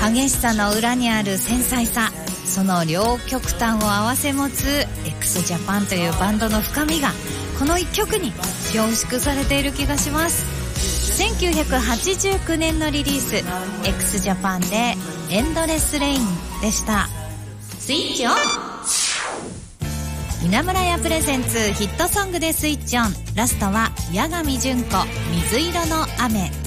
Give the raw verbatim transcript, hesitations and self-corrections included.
激しさの裏にある繊細さ、その両極端を併せ持つ x ジャパンというバンドの深みがこの一曲に凝縮されている気がします。せんきゅうひゃくはちじゅうきゅうねんのリリース x ジャパンでエンドレスレインでした。スイッチオン。稲村屋プレゼンツヒットソングでスイッチオン。ラストは八神純子、水色の雨。